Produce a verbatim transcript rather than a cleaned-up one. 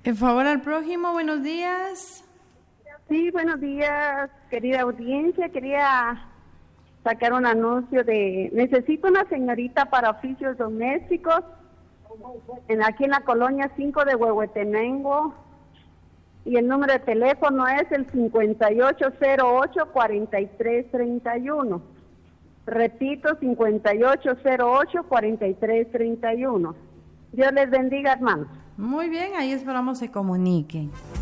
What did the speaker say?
En favor al prójimo, buenos días. Sí, buenos días, querida audiencia. Quería sacar un anuncio de... Necesito una señorita para oficios domésticos en, aquí en la colonia cinco de Huehuetenango. Y el número de teléfono es el cincuenta y ocho cero ocho, cuarenta y tres treinta y uno. Repito, cincuenta y ocho cero ocho, cuarenta y tres treinta y uno. Dios les bendiga, hermanos. Muy bien, ahí esperamos se comuniquen.